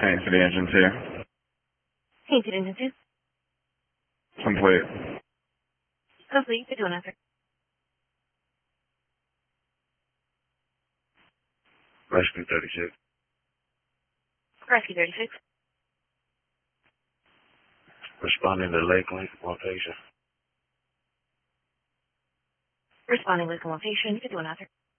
Paying for the engine too. Paying for the engine too. Complete. Complete. Good doing, sir. Rescue 36. Rescue 36. Responding to Lakeland location. Responding with location. Good doing, sir.